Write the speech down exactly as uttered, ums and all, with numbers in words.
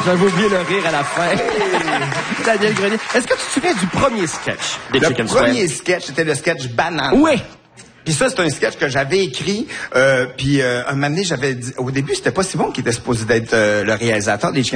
J'avais oublié le rire à la fin. Daniel Grenier. Est-ce que tu te souviens du premier sketch des Le Chicken premier Swell? sketch, c'était le sketch Banane. Oui. Puis ça, c'est un sketch que j'avais écrit. Euh, puis euh, un moment donné, j'avais dit... Au début, c'était pas Simon qui était supposé d'être euh, le réalisateur des Chicken